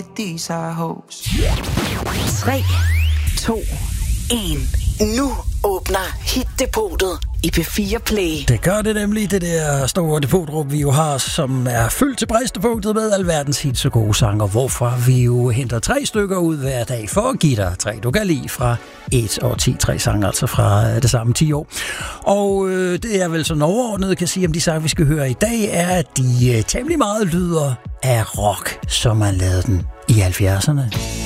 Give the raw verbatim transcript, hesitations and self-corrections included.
these are hoes. tre, to, en. Nu åbner Hit-depotet i P fire Play. Det gør det nemlig, det der store depotrum, vi jo har, som er fyldt til bristepunktet med alverdens hits og gode sanger, hvorfra vi jo henter tre stykker ud hver dag for at give dig tre, du kan lide fra et og ti, tre sange, altså fra det samme ti år. Og øh, det er vel sådan overordnet, kan sige om de sange, vi skal høre i dag, er, at de øh, temmelig meget lyder af rock, som man lavede den i halvfjerdserne.